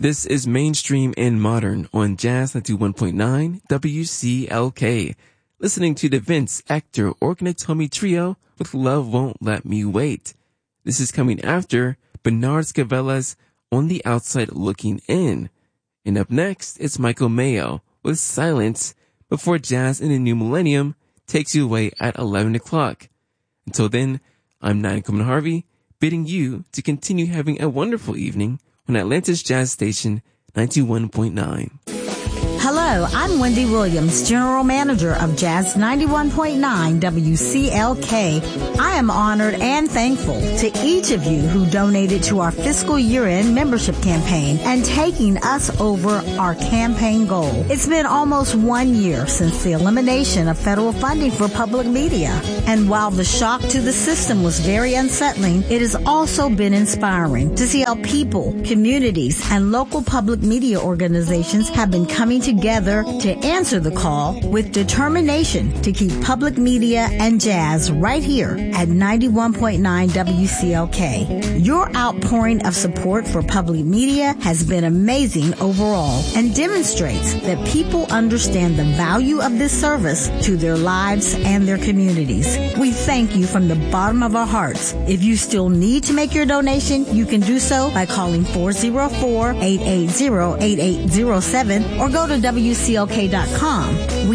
This is Mainstream and Modern on Jazz 91.9 WCLK. Listening to the Vince Ector Organatomy Trio with Love Won't Let Me Wait. This is coming after Bernard Scavella's On the Outside Looking In. And up next, it's Michael Mayo with Silence before Jazz in the New Millennium takes you away at 11 o'clock. Until then, I'm Nine Coleman Harvey, bidding you to continue having a wonderful evening on Atlanta's Jazz Station 91.9. Hello, I'm Wendy Williams, General Manager of Jazz 91.9 WCLK. I am honored and thankful to each of you who donated to our fiscal year-end membership campaign and taking us over our campaign goal. It's been almost 1 year since the elimination of federal funding for public media. And while the shock to the system was very unsettling, it has also been inspiring to see how people, communities, and local public media organizations have been coming together to answer the call with determination to keep public media and jazz right here at 91.9 WCLK. Your outpouring of support for public media has been amazing overall and demonstrates that people understand the value of this service to their lives and their communities. We thank you from the bottom of our hearts. If you still need to make your donation, you can do so by calling 404-880-8807 or go to WCLK.com.